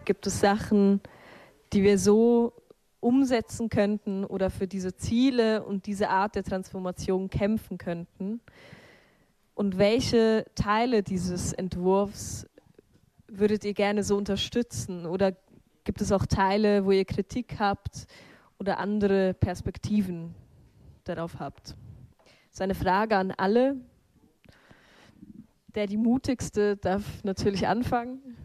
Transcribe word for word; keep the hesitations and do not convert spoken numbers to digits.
Gibt es Sachen, die wir so umsetzen könnten oder für diese Ziele und diese Art der Transformation kämpfen könnten? Und welche Teile dieses Entwurfs würdet ihr gerne so unterstützen? Oder gibt es auch Teile, wo ihr Kritik habt oder andere Perspektiven darauf habt? Das ist eine Frage an alle. Der die mutigste darf natürlich anfangen.